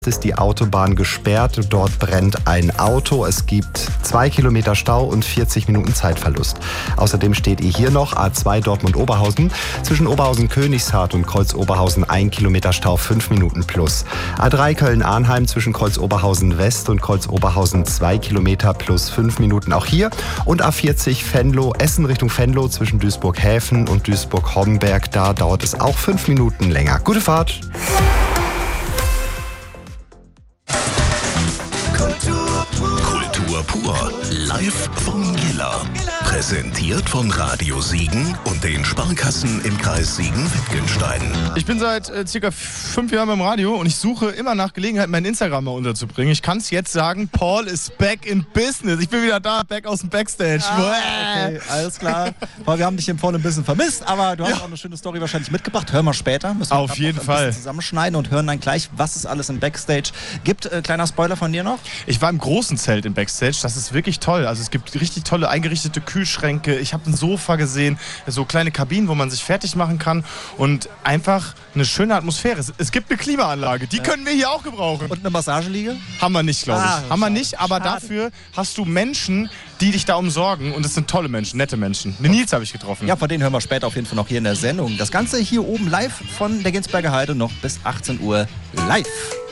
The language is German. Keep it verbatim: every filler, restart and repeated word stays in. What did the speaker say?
ist die Autobahn gesperrt. Dort brennt ein Auto. Es gibt zwei Kilometer Stau und vierzig Minuten Zeitverlust. Außerdem steht ihr hier noch A zwei Dortmund-Oberhausen. Zwischen Oberhausen-Königshardt und Kreuz-Oberhausen ein Kilometer Stau, fünf Minuten plus. A drei Köln-Arnheim zwischen Kreuz-Oberhausen West und Kreuz-Oberhausen zwei Kilometer plus fünf Minuten auch hier. Und A vierzig Venlo, Essen Richtung Venlo zwischen Duisburg-Häfen und Duisburg-Homberg. Da dauert es auch fünf Minuten länger. Gute Fahrt! Kultur pur, live vom Giller. Präsentiert von Radio Siegen und den Sparkassen im Kreis Siegen-Wittgenstein. Ich bin seit äh, circa fünf Jahren beim Radio und ich suche immer nach Gelegenheit, mein Instagram mal unterzubringen. Ich kann es jetzt sagen, Paul ist back in business. Ich bin wieder da, back aus dem Backstage. Ah, okay, alles klar. Paul, wir haben dich im Paul ein bisschen vermisst, aber du hast ja auch eine schöne Story wahrscheinlich mitgebracht. Hören wir später. Müssen wir auf jeden ein Fall zusammenschneiden und hören dann gleich, was es alles im Backstage gibt. Äh, kleiner Spoiler von dir noch. Ich war im großen Zelt im Backstage. Das ist wirklich toll. Also es gibt richtig tolle eingerichtete Kühlschränke. Ich habe ein Sofa gesehen, so kleine Kabinen, wo man sich fertig machen kann und einfach eine schöne Atmosphäre. Es, es gibt eine Klimaanlage, die ja. können wir hier auch gebrauchen. Und eine Massageliege? Haben wir nicht, glaube ich. Ah, Haben wir nicht, aber schade. Dafür hast du Menschen, die dich da umsorgen und es sind tolle Menschen, nette Menschen. Den Nils habe ich getroffen. Ja, von denen hören wir später auf jeden Fall noch hier in der Sendung. Das Ganze hier oben live von der Ginsberger Heide noch bis achtzehn Uhr live.